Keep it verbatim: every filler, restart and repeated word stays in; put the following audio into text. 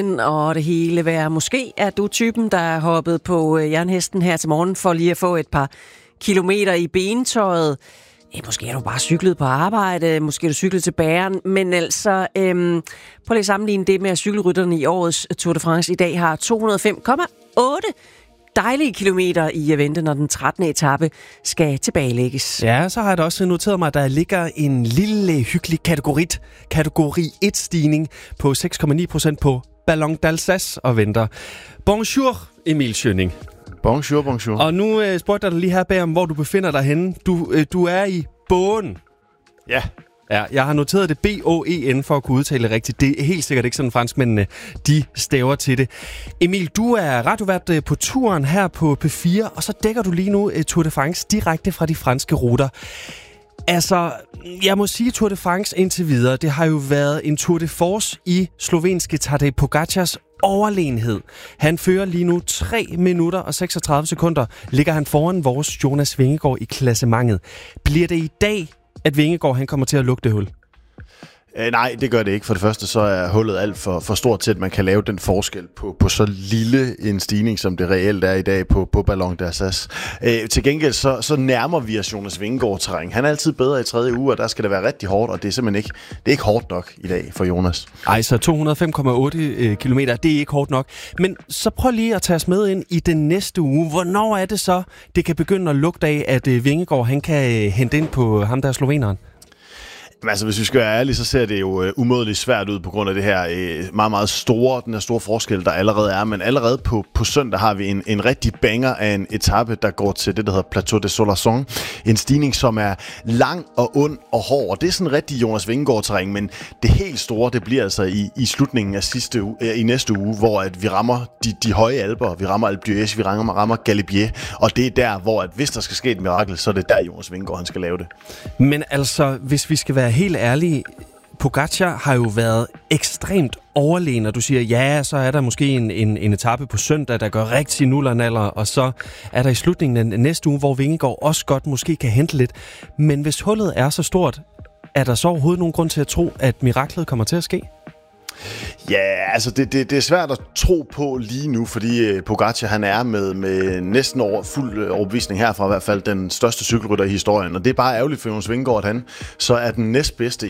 og det hele være. Måske er du typen, der er hoppet på jernhesten her til morgen for lige at få et par kilometer i bentøjet. Måske er du bare cyklet på arbejde, måske er du cyklet til bageren, men altså, øhm, prøv lige at sammenligne det med, at cykelrytterne i årets Tour de France i dag har to hundrede og fem komma otte dejlige kilometer i at vente, når den trettende etape skal tilbagelægges. Ja, så har jeg da også noteret mig, at der ligger en lille hyggelig kategori, kategori et-stigning på seks komma ni procent på Ballon d'Alsace og venter. Bonjour, Emil Schønning. Bonjour, bonjour. Og nu øh, spurgte jeg dig lige her bag om, hvor du befinder dig henne. Du, øh, du er i Båen. Ja. Ja, jeg har noteret det B O E N for at kunne udtale det rigtigt. Det er helt sikkert ikke sådan, franskmændene de staver til det. Emil, du er radiovært på turen her på P fire, og så dækker du lige nu Tour de France direkte fra de franske ruter. Altså, jeg må sige Tour de France indtil videre. Det har jo været en Tour de Force i slovenske Tadej Pogacars overlegenhed. Han fører lige nu tre minutter og seksogtredive sekunder. Ligger han foran vores Jonas Vingegaard i klassementet. Bliver det i dag, at Vingegaard han kommer til at lukke det hul? Øh, nej, det gør det ikke. For det første så er hullet alt for, for stort til, at man kan lave den forskel på, på så lille en stigning, som det reelt er i dag på, på Ballon d'Alsace. Øh, til gengæld så, så nærmer vi os Jonas Vingegaard-terræn. Han er altid bedre i tredje uge, og der skal det være rigtig hårdt, og det er simpelthen ikke, det er ikke hårdt nok i dag for Jonas. Ej, så to hundrede og fem komma otte kilometer, det er ikke hårdt nok. Men så prøv lige at tage os med ind i den næste uge. Hvornår er det så, det kan begynde at lugte af, at Vingegaard han kan hente ind på ham der sloveneren? Men altså, hvis vi skal være ærlige, så ser det jo uh, umådeligt svært ud på grund af det her uh, meget, meget store, den her store forskel, der allerede er. Men allerede på, på søndag har vi en, en rigtig banger af en etape, der går til det, der hedder Plateau de Solarson. En stigning, som er lang og ond og hård. Og det er sådan en rigtig Jonas Vingegaard-terræn, men det helt store, det bliver altså i, i slutningen af sidste uge, uh, i næste uge, hvor at vi rammer de, de høje alper. Vi rammer Alpe d'Huez, vi rammer, rammer Galibier. Og det er der, hvor at hvis der skal ske et mirakel, så er det der, Jonas Vingegaard han skal lave det. Men altså, hvis vi skal være helt ærlige, Pogacar har jo været ekstremt overlegen, og du siger, ja, så er der måske en, en, en etape på søndag, der gør rigtig nullernaller, og så er der i slutningen af næste uge, hvor Vingegaard også godt måske kan hente lidt. Men hvis hullet er så stort, er der så overhovedet nogen grund til at tro, at miraklet kommer til at ske? Ja, altså det, det, det er svært at tro på lige nu, fordi uh, Pogacar han er med, med næsten over, fuld uh, overbevisning herfra, i hvert fald den største cykelrytter i historien. Og det er bare ærgerligt for Jonas Vingegaard, at han så er den næstbedste